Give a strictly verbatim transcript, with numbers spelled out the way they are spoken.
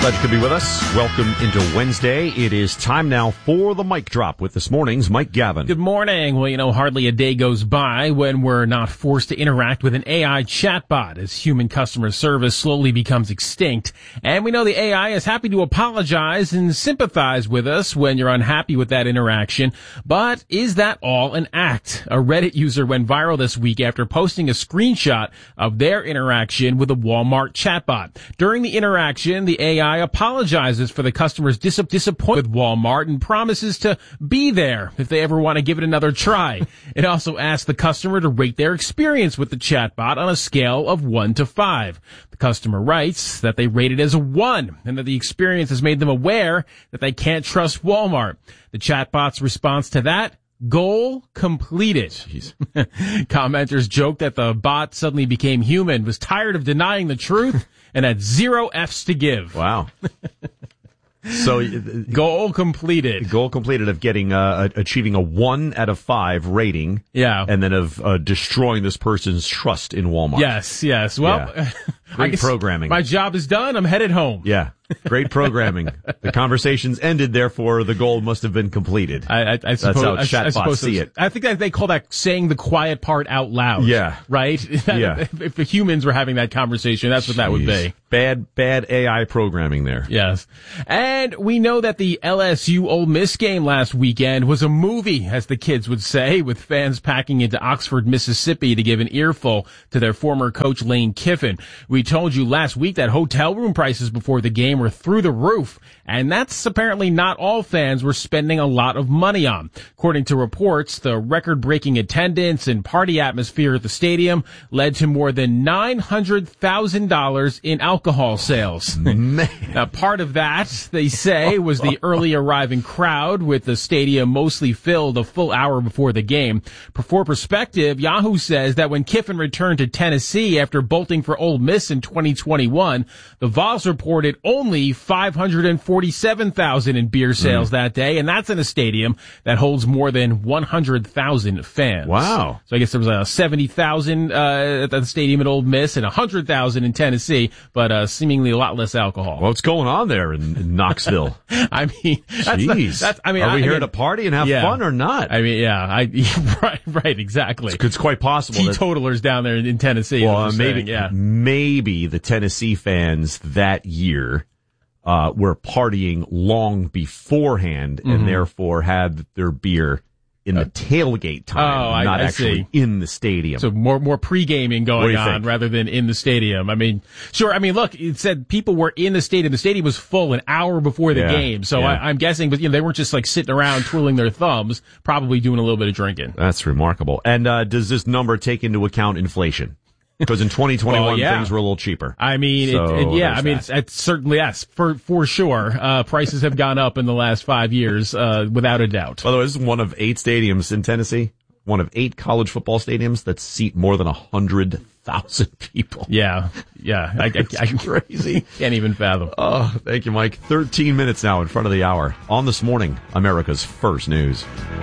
Glad you could be with us. Welcome into Wednesday. It is time now for the mic drop with this morning's Mike Gavin. Good morning. Well, you know, hardly a day goes by when we're not forced to interact with an A I chatbot as human customer service slowly becomes extinct. And we know the A I is happy to apologize and sympathize with us when you're unhappy with that interaction. But is that all an act? A Reddit user went viral this week after posting a screenshot of their interaction with a Walmart chatbot. During the interaction, the A I apologizes for the customer's dis- disappointment with Walmart and promises to be there if they ever want to give it another try. It also asks the customer to rate their experience with the chatbot on a scale of one to five. The customer writes that they rate it as a one and that the experience has made them aware that they can't trust Walmart. The chatbot's response to that: goal completed. Commenters joked that the bot suddenly became human, was tired of denying the truth, and had zero F's to give. Wow. So goal completed. Goal completed of getting uh, achieving a one out of five rating. Yeah. And then of uh, destroying this person's trust in Walmart. Yes, yes. Well, yeah. I Great guess programming. My job is done. I'm headed home. Yeah. Great programming. The conversation's ended, therefore the goal must have been completed. I, I, I suppose, That's how chatbots see it. I think that they call that saying the quiet part out loud. Yeah. Right? Yeah. if, if the humans were having that conversation, that's what Jeez. That would be. Bad, bad A I programming there. Yes. And we know that the L S U Ole Miss game last weekend was a movie, as the kids would say, with fans packing into Oxford, Mississippi to give an earful to their former coach Lane Kiffin. We told you last week that hotel room prices before the game were through the roof, and that's apparently not all fans were spending a lot of money on. According to reports, the record-breaking attendance and party atmosphere at the stadium led to more than nine hundred thousand dollars in alcohol sales. Man. Now, part of that, they say, was the early arriving crowd, with the stadium mostly filled a full hour before the game. For perspective, Yahoo says that when Kiffin returned to Tennessee after bolting for Ole Miss in twenty twenty-one, the Vols reported only five hundred forty-seven thousand in beer sales mm. that day, and that's in a stadium that holds more than one hundred thousand fans. Wow. So I guess there was uh, seventy thousand uh, at the stadium at Ole Miss and one hundred thousand in Tennessee, but uh, seemingly a lot less alcohol. What's going on there in, in Knoxville? I mean, that's, Jeez. that's, I mean, are we I, here I mean, to party and have yeah. fun or not? I mean, yeah, I, right, right, exactly. It's, it's quite possible. Teetotalers that, down there in Tennessee. Well, uh, maybe, saying, yeah. maybe the Tennessee fans that year uh, were partying long beforehand and mm-hmm. therefore had their beer in the tailgate time, oh, I, not I actually see. in the stadium. So more more pre-gaming going on think? rather than in the stadium. I mean, sure. I mean, look, it said people were in the stadium. The stadium was full an hour before the yeah, game. So yeah. I, I'm guessing, but you know, they weren't just like sitting around twiddling their thumbs, probably doing a little bit of drinking. That's remarkable. And uh, does this number take into account inflation? Because in twenty twenty-one, well, yeah. things were a little cheaper. I mean, so it, it, yeah, I mean, that. it's, it's certainly, yes, for, for sure. Uh, prices have gone up in the last five years, uh, without a doubt. By the way, this is one of eight stadiums in Tennessee, one of eight college football stadiums that seat more than a hundred thousand people. Yeah. Yeah. I, I, I crazy. Can't even fathom. Oh, thank you, Mike. thirteen minutes now in front of the hour on This Morning, America's First News.